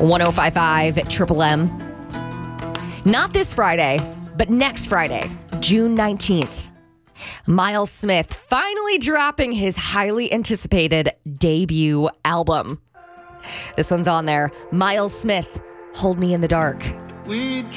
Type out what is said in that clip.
1055 Triple M. Not this Friday, but next Friday, June 19th. Miles Smith finally dropping his highly anticipated debut album. This one's on there. Miles Smith, Hold Me in the Dark.